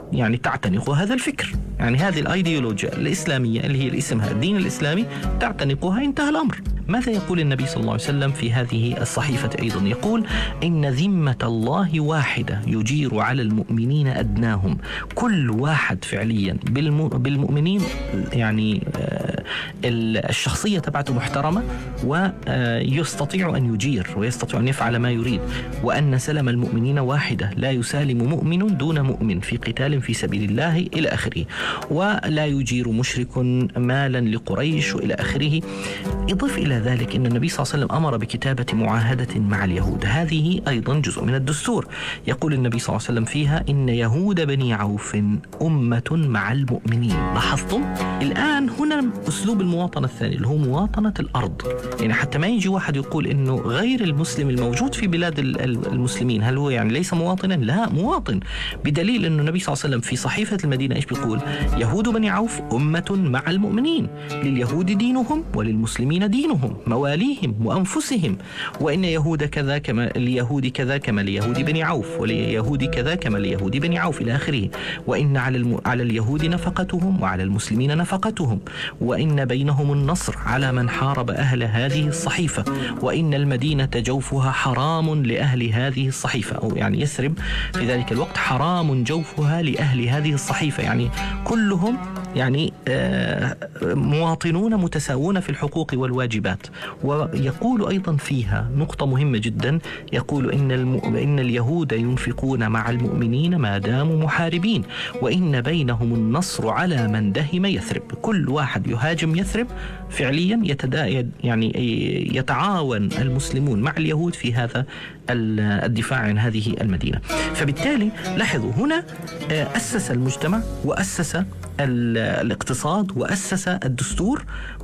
يعني تعتنق هذا الفكر، يعني هذه الأيديولوجيا الإسلامية اللي هي اسمها الدين الإسلامي تعتنقها، انتهى الأمر. ماذا يقول النبي صلى الله عليه وسلم في هذه الصحيفة أيضا؟ يقول: إن ذمة الله واحدة يجير على المؤمنين أدناهم. كل واحد فعليا بالمؤمنين يعني الشخصية تبعته محترمة، ويستطيع أن يجير ويستطيع أن يفعل ما يريد، وأن سلم المؤمنين واحدة، لا يسالم مؤمن دون مؤمن في قتال في سبيل الله إلى آخره، ولا يجير مشرك مالا لقريش إلى آخره. إضف إلى ذلك أن النبي صلى الله عليه وسلم أمر بكتابة معاهدة مع اليهود، هذه أيضا جزء من الدستور. يقول النبي صلى الله عليه وسلم فيها: إن يهود بني عوف أمة مع المؤمنين. لاحظتم الآن هنا أسلوب المواطنة الثاني اللي هو مواطنة الأرض، يعني حتى ما يجي واحد يقول إنه غير المسلم الموجود في بلاد المسلمين هل هو يعني ليس مواطنا؟ لا، مواطن، بدليل أنه النبي صلى الله عليه وسلم في صحيفة المدينة إيش بيقول؟ يهود بني عوف أمة مع المؤمنين، لليهود دينهم وللمسلمين دينهم، مواليهم وأنفسهم، وإن يهود كذا كما ليهود كذا كما ليهود بني عوف، وليهود كذا كما ليهود بني عوف إلى آخره، وإن على اليهود نفقتهم وعلى المسلمين نفقتهم، وإن بينهم النصر على من حارب أهل هذه الصحيفة، وإن المدينة جوفها حرام لأهل هذه الصحيفة، أو يعني يثرب في ذلك الوقت حرام جوفها لأهل هذه الصحيفة، يعني كلهم يعني مواطنون متساوون في الحقوق والواجبات. ويقول أيضا فيها نقطة مهمة جدا، يقول إن اليهود ينفقون مع المؤمنين ما داموا محاربين، وإن بينهم النصر على من دهم يثرب. كل واحد يهاجم يثرب فعليا يعني يتعاون المسلمون مع اليهود في هذا الدفاع عن هذه المدينة. فبالتالي لاحظوا هنا أسس المجتمع وأسس الاقتصاد وأسس الدستور،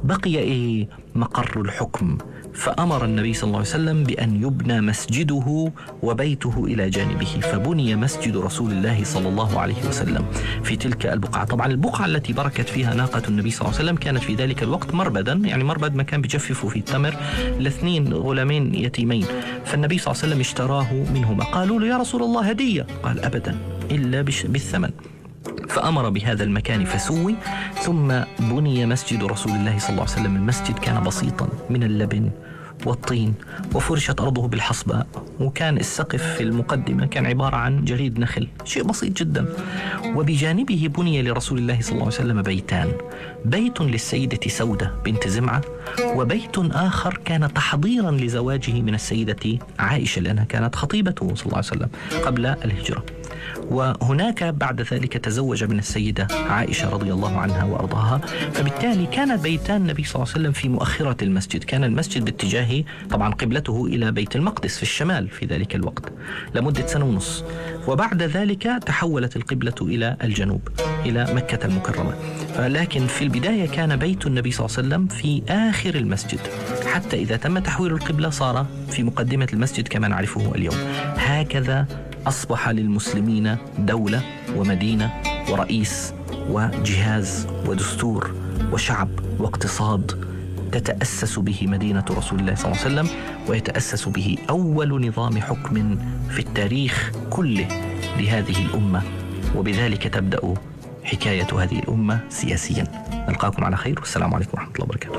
بقي مقر الحكم. فأمر النبي صلى الله عليه وسلم بأن يبنى مسجده وبيته إلى جانبه، فبني مسجد رسول الله صلى الله عليه وسلم في تلك البقعة. طبعا البقعة التي بركت فيها ناقة النبي صلى الله عليه وسلم كانت في ذلك الوقت مربدا، يعني مربد مكان بيجففوا فيه التمر لاثنين غلامين يتيمين، فالنبي صلى الله عليه وسلم اشتراه منهما. قالوا له: يا رسول الله هدية. قال: أبدا إلا بالثمن. فأمر بهذا المكان فسوي، ثم بني مسجد رسول الله صلى الله عليه وسلم. المسجد كان بسيطا من اللبن والطين، وفرشت أرضه بالحصباء، وكان السقف في المقدمة كان عبارة عن جريد نخل، شيء بسيط جدا. وبجانبه بني لرسول الله صلى الله عليه وسلم بيتان، بيت للسيدة سودة بنت زمعة، وبيت آخر كان تحضيرا لزواجه من السيدة عائشة، لأنها كانت خطيبته صلى الله عليه وسلم قبل الهجرة. وهناك بعد ذلك تزوج من السيدة عائشة رضي الله عنها وأرضاها. فبالتالي كان بيتان النبي صلى الله عليه وسلم في مؤخرة المسجد، كان المسجد باتجاه طبعا قبلته إلى بيت المقدس في الشمال في ذلك الوقت لمدة سنة ونص، وبعد ذلك تحولت القبلة إلى الجنوب إلى مكة المكرمة. لكن في البداية كان بيت النبي صلى الله عليه وسلم في آخر المسجد، حتى إذا تم تحويل القبلة صار في مقدمة المسجد كما نعرفه اليوم. هكذا أصبح للمسلمين دولة ومدينة ورئيس وجهاز ودستور وشعب واقتصاد تتأسس به مدينة رسول الله صلى الله عليه وسلم، ويتأسس به أول نظام حكم في التاريخ كله لهذه الأمة، وبذلك تبدأ حكاية هذه الأمة سياسيا. نلقاكم على خير، والسلام عليكم ورحمة الله وبركاته.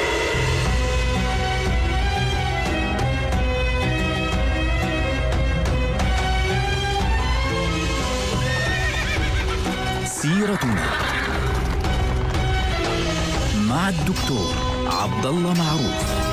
سيرتنا مع الدكتور عبد الله معروف.